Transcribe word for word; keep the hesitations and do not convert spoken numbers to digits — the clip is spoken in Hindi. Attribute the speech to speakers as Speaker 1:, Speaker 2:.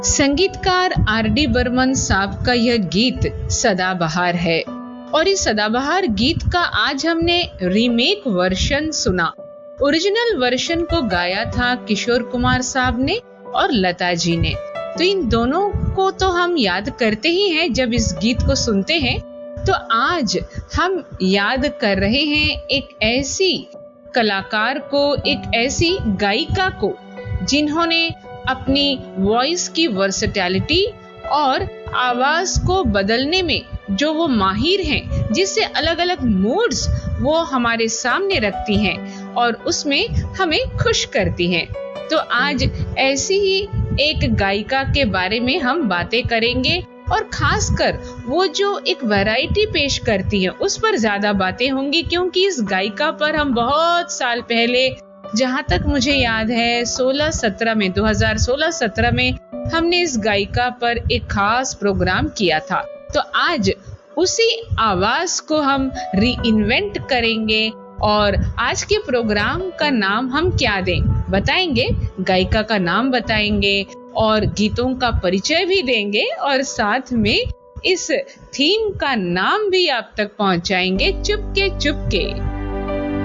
Speaker 1: संगीतकार आर डी बर्मन साहब का यह गीत सदाबहार है और इस सदाबहार गीत का आज हमने रीमेक वर्जन सुना। ओरिजिनल वर्जन को गाया था किशोर कुमार साहब ने और लता जी ने। तो इन दोनों को तो हम याद करते ही हैं जब इस गीत को सुनते हैं। तो आज हम याद कर रहे हैं एक ऐसी कलाकार को, एक ऐसी गायिका को जिन्होंने अपनी वॉइस की वर्सेटैलिटी और आवाज को बदलने में जो वो माहिर हैं, जिससे अलग अलग मूड्स वो हमारे सामने रखती हैं और उसमें हमें खुश करती हैं। तो आज ऐसी ही एक गायिका के बारे में हम बातें करेंगे और खासकर वो जो एक वैरायटी पेश करती है उस पर ज्यादा बातें होंगी, क्योंकि इस गायिका पर हम बहुत साल पहले, जहां तक मुझे याद है सोलह सत्रह में दो हज़ार सोलह सत्रह में हमने इस गायिका पर एक खास प्रोग्राम किया था। तो आज उसी आवाज को हम री इन्वेंट करेंगे और आज के प्रोग्राम का नाम हम क्या दें बताएंगे, गायिका का नाम बताएंगे और गीतों का परिचय भी देंगे और साथ में इस थीम का नाम भी आप तक पहुंचाएंगे, चुपके चुपके।